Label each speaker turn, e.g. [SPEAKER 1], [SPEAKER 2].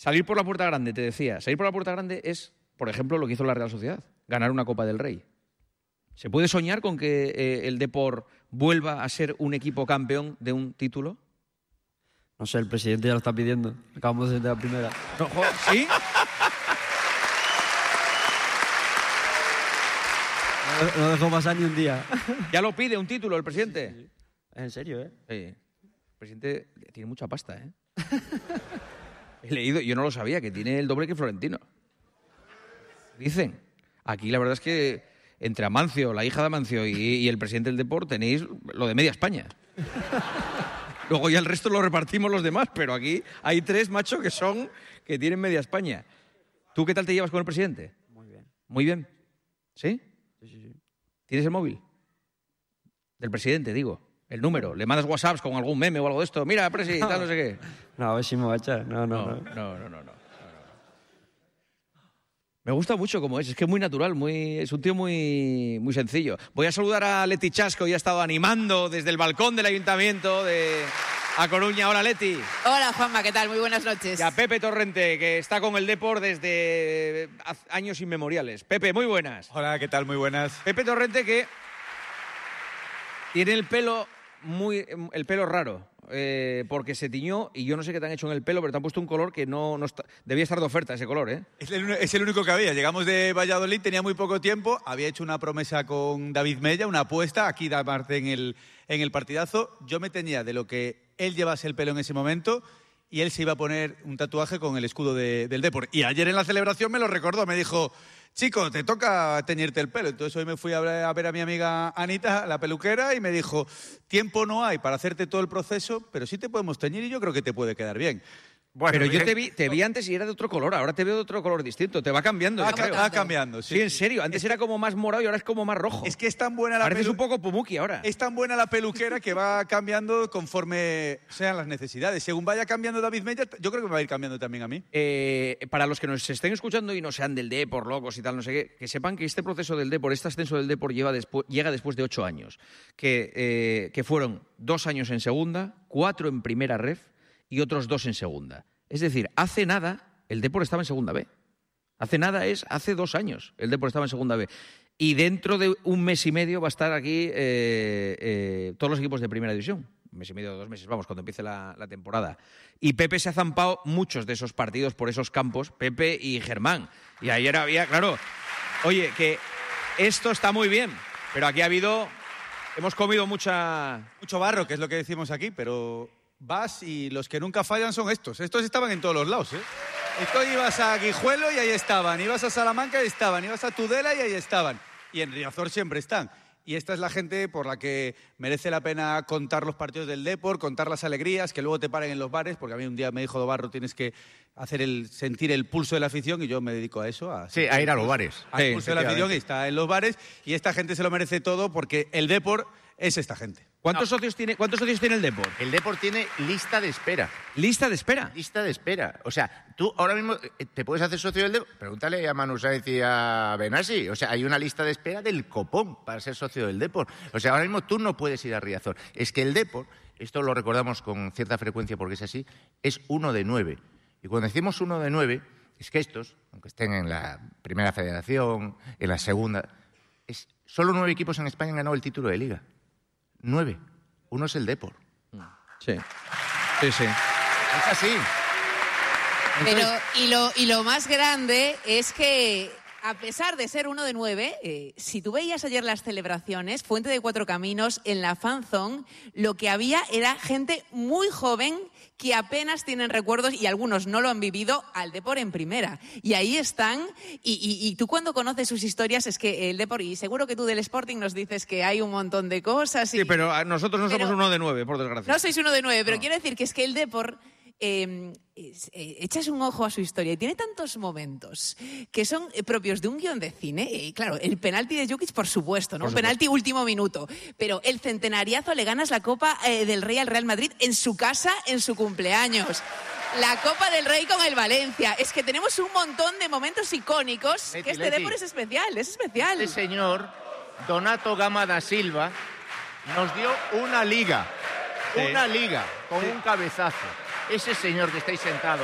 [SPEAKER 1] Salir por la puerta grande, te decía. Salir por la puerta grande es, por ejemplo, lo que hizo la Real Sociedad. Ganar una Copa del Rey. ¿Se puede soñar con que el Depor vuelva a ser un equipo campeón de un título?
[SPEAKER 2] No sé, el presidente ya lo está pidiendo. Acabamos de la primera.
[SPEAKER 1] No, ¿sí?
[SPEAKER 2] No dejó pasar ni un día.
[SPEAKER 1] ¿Ya lo pide un título el presidente?
[SPEAKER 2] Sí. Es en serio, ¿eh?
[SPEAKER 1] Sí. El presidente tiene mucha pasta, ¿eh? He leído, yo no lo sabía, que tiene el doble que Florentino. Dicen. Aquí la verdad es que entre Amancio, la hija de Amancio y el presidente del Depor tenéis lo de media España. Luego ya el resto lo repartimos los demás, pero aquí hay 3, macho, que tienen media España. ¿Tú qué tal te llevas con el presidente?
[SPEAKER 2] Muy bien.
[SPEAKER 1] Muy bien. ¿Sí?
[SPEAKER 2] Sí.
[SPEAKER 1] ¿Tienes el móvil? Del presidente, digo. El número. ¿Le mandas WhatsApps con algún meme o algo de esto? Mira, presi, tal, no sé qué.
[SPEAKER 2] No, a ver si me va a echar. No.
[SPEAKER 1] No. Me gusta mucho como es que es muy natural, es un tío muy, muy sencillo. Voy a saludar a Leti Chas, que hoy ha estado animando desde el balcón del Ayuntamiento de A Coruña. Hola, Leti.
[SPEAKER 3] Hola, Juanma, ¿qué tal? Muy buenas noches.
[SPEAKER 1] Y a Pepe Torrente, que está con el Depor desde años inmemoriales. Pepe, muy buenas.
[SPEAKER 4] Hola, ¿qué tal? Muy buenas.
[SPEAKER 1] Pepe Torrente, que tiene el pelo raro. Porque se tiñó y yo no sé qué te han hecho en el pelo, pero te han puesto un color que no está, debía estar de oferta ese color, ¿eh?
[SPEAKER 4] Es el único que había. Llegamos de Valladolid, tenía muy poco tiempo, había hecho una promesa con David Mella, una apuesta, aquí da parte en el partidazo. Yo me teñía de lo que él llevase el pelo en ese momento y él se iba a poner un tatuaje con el escudo del Depor. Y ayer en la celebración me lo recordó, me dijo: chico, te toca teñirte el pelo. Entonces hoy me fui a ver a mi amiga Anita, la peluquera, y me dijo: tiempo no hay para hacerte todo el proceso, pero sí te podemos teñir y yo creo que te puede quedar bien.
[SPEAKER 1] Bueno, pero yo te vi antes y era de otro color, ahora te veo de otro color distinto, te va cambiando.
[SPEAKER 4] Va cambiando, sí.
[SPEAKER 1] Sí, en serio, antes era como más morado y ahora es como más rojo.
[SPEAKER 4] Es que es tan buena la
[SPEAKER 1] Pareces un poco Pumuki ahora.
[SPEAKER 4] Es tan buena la peluquera que va cambiando conforme sean las necesidades. Según vaya cambiando David Mella, yo creo que me va a ir cambiando también a mí.
[SPEAKER 1] Para los que nos estén escuchando y no sean del Depor, locos y tal, no sé qué, que sepan que este proceso del Depor, este ascenso del Depor llega después de 8 años, que fueron 2 años en segunda, 4 en primera ref y otros 2 en segunda. Es decir, hace nada el Depor estaba en segunda B. Hace 2 años el Depor estaba en segunda B. Y dentro de un mes y medio va a estar aquí todos los equipos de primera división. 1 mes y medio, 2 meses, vamos, cuando empiece la temporada. Y Pepe se ha zampado muchos de esos partidos por esos campos, Pepe y Germán. Y ayer había, claro, oye, que esto está muy bien, pero aquí hemos comido mucho
[SPEAKER 4] barro, que es lo que decimos aquí, pero vas y los que nunca fallan son estos. Estos estaban en todos los lados, ¿eh? Esto ibas a Guijuelo y ahí estaban, ibas a Salamanca y ahí estaban, ibas a Tudela y ahí estaban. Y en Riazor siempre están. Y esta es la gente por la que merece la pena contar los partidos del Depor, contar las alegrías, que luego te paren en los bares, porque a mí un día me dijo Dobarro, tienes que sentir el pulso de la afición, y yo me dedico a eso. A
[SPEAKER 5] ir a los bares.
[SPEAKER 4] Al pulso de la afición, y está en los bares, y esta gente se lo merece todo porque el Depor es esta gente.
[SPEAKER 1] ¿Cuántos socios tiene el Depor?
[SPEAKER 5] El Depor tiene lista de espera.
[SPEAKER 1] ¿Lista de espera?
[SPEAKER 5] Lista de espera. O sea, tú ahora mismo te puedes hacer socio del Depor. Pregúntale a Manu Sáenz y a Benassi. O sea, hay una lista de espera del copón para ser socio del Depor. O sea, ahora mismo tú no puedes ir a Riazor. Es que el Depor, esto lo recordamos con cierta frecuencia porque es así, es 1 de 9. Y cuando decimos 1 de 9, es que estos, aunque estén en la primera federación, en la segunda, solo 9 equipos en España han ganado el título de Liga. 9. Uno es el Depor.
[SPEAKER 1] Sí. Es
[SPEAKER 5] así.
[SPEAKER 3] Pero, y lo más grande es que, a pesar de ser 1 de 9, si tú veías ayer las celebraciones, Fuente de Cuatro Caminos, en la Fan Zone, lo que había era gente muy joven que apenas tienen recuerdos, y algunos no lo han vivido, al Depor en primera. Y ahí están, y tú cuando conoces sus historias, es que el Depor, y seguro que tú del Sporting nos dices que hay un montón de cosas.
[SPEAKER 1] Sí, pero nosotros no somos 1 de 9, por desgracia.
[SPEAKER 3] No sois 1 de 9, pero quiero decir que es que el Depor... echas un ojo a su historia y tiene tantos momentos que son propios de un guión de cine. Y claro, el penalti de Jukic, por supuesto, ¿no? Un penalti último minuto. Pero el centenariazo, le ganas la Copa del Rey al Real Madrid en su casa, en su cumpleaños. La Copa del Rey con el Valencia. Es que tenemos un montón de momentos icónicos, que este Depor es especial, es especial.
[SPEAKER 5] Este señor, Donato Gama da Silva, nos dio una liga con un cabezazo. Ese señor que estáis sentados